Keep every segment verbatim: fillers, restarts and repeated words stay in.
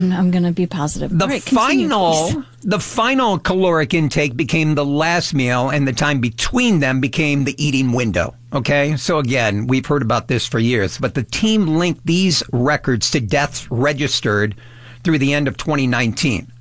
I'm going to be positive. The right, continue, final, please. the final caloric intake became the last meal, and the time between them became the eating window. Okay, so again, we've heard about this for years, but the team linked these records to deaths registered through the end of twenty nineteen.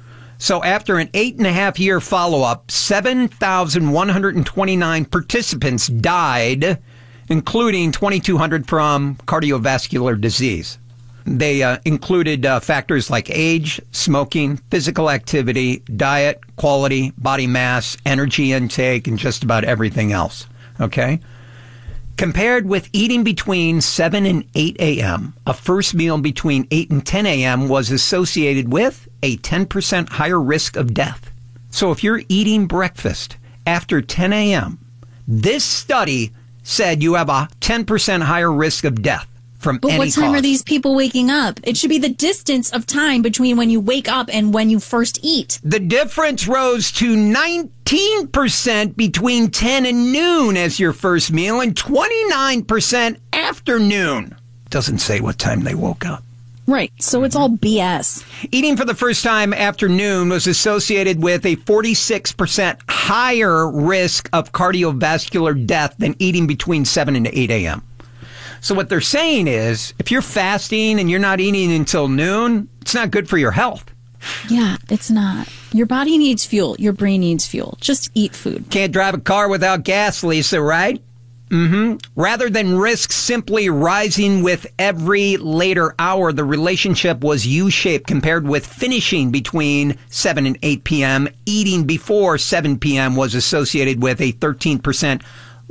So after an eight and a half year follow-up, seven thousand one hundred twenty-nine participants died, including twenty-two hundred from cardiovascular disease. They uh, included uh, factors like age, smoking, physical activity, diet, quality, body mass, energy intake, and just about everything else. Okay? Compared with eating between seven and eight a.m., a first meal between eight and ten a.m. was associated with a ten percent higher risk of death. So if you're eating breakfast after ten a.m., this study said you have a ten percent higher risk of death from but any what time cause. are these people waking up? It should be the distance of time between when you wake up and when you first eat. The difference rose to nineteen percent between ten and noon as your first meal and twenty-nine percent after noon. Doesn't say what time they woke up. Right, so it's all B S. Eating for the first time after noon was associated with a forty-six percent higher risk of cardiovascular death than eating between seven and eight a.m. So what they're saying is, if you're fasting and you're not eating until noon, it's not good for your health. Yeah, it's not. Your body needs fuel. Your brain needs fuel. Just eat food. Can't drive a car without gas, Lisa, right? Mm-hmm. Rather than risk simply rising with every later hour, the relationship was U-shaped compared with finishing between seven and eight p.m. Eating before seven p.m. was associated with a thirteen percent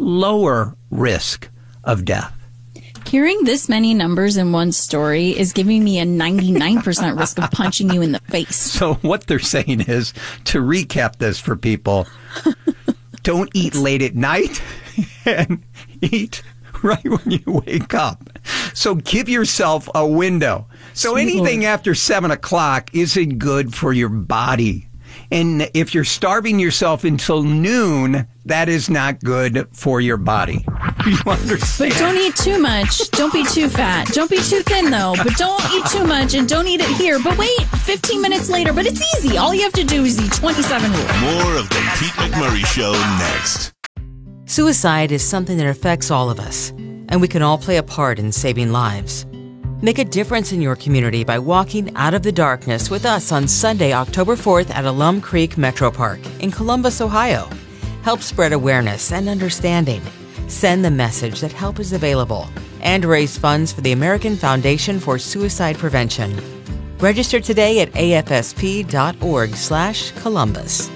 lower risk of death. Hearing this many numbers in one story is giving me a ninety-nine percent risk of punching you in the face. So what they're saying is, to recap this for people, don't eat late at night and eat right when you wake up. So give yourself a window. So Sweet anything Lord. after seven o'clock isn't good for your body. And if you're starving yourself until noon, that is not good for your body. You understand? But don't eat too much. Don't be too fat. Don't be too thin, though. But don't eat too much, and don't eat it here. But wait, fifteen minutes later. But it's easy. All you have to do is eat twenty-seven rules. More of the Pete McMurray Show next. Suicide is something that affects all of us, and we can all play a part in saving lives. Make a difference in your community by walking out of the darkness with us on Sunday, October fourth at Alum Creek Metro Park in Columbus, Ohio. Help spread awareness and understanding. Send the message that help is available and raise funds for the American Foundation for Suicide Prevention. Register today at afsp.org slash Columbus.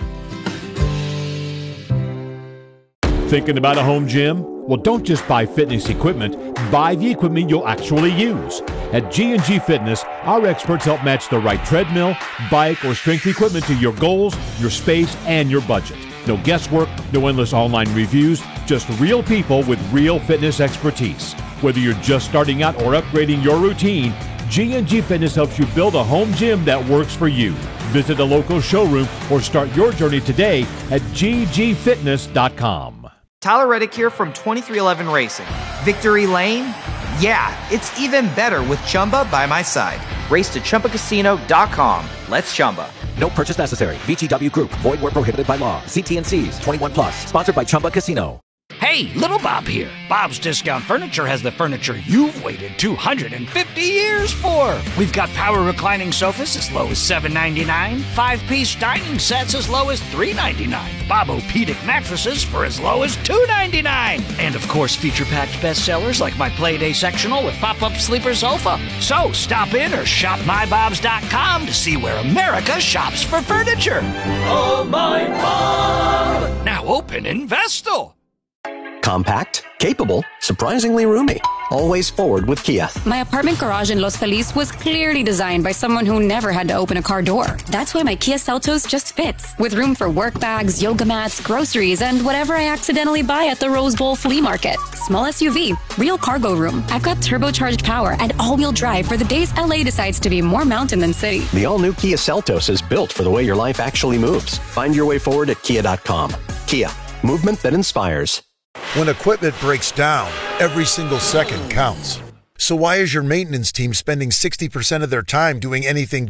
Thinking about a home gym? Well, don't just buy fitness equipment. Buy the equipment you'll actually use. At G and G Fitness, our experts help match the right treadmill, bike, or strength equipment to your goals, your space, and your budget. No guesswork, no endless online reviews, just real people with real fitness expertise. Whether you're just starting out or upgrading your routine, G and G Fitness helps you build a home gym that works for you. Visit a local showroom or start your journey today at g g fitness dot com. Tyler Reddick here from twenty-three eleven Racing. Victory Lane? Yeah, it's even better with Chumba by my side. Race to Chumba Casino dot com. Let's Chumba. No purchase necessary. V G W Group. Void where prohibited by law. See T and C's. twenty-one plus. Sponsored by Chumba Casino. Hey, Little Bob here. Bob's Discount Furniture has the furniture you've waited two hundred fifty years for. We've got power reclining sofas as low as seven ninety-nine, five-piece dining sets as low as three ninety-nine, Bob-O-Pedic mattresses for as low as two ninety-nine, and of course feature-packed bestsellers like my Playday sectional with pop-up sleeper sofa. So stop in or shop my bobs dot com to see where America shops for furniture. Oh, my Bob! Now open in Vestal. Compact, capable, surprisingly roomy. Always forward with Kia. My apartment garage in Los Feliz was clearly designed by someone who never had to open a car door. That's why my Kia Seltos just fits, with room for work bags, yoga mats, groceries, and whatever I accidentally buy at the Rose Bowl flea market. Small S U V, real cargo room. I've got turbocharged power and all-wheel drive for the days L A decides to be more mountain than city. The all-new Kia Seltos is built for the way your life actually moves. Find your way forward at kia dot com. Kia, movement that inspires. When equipment breaks down, every single second counts. So why is your maintenance team spending sixty percent of their time doing anything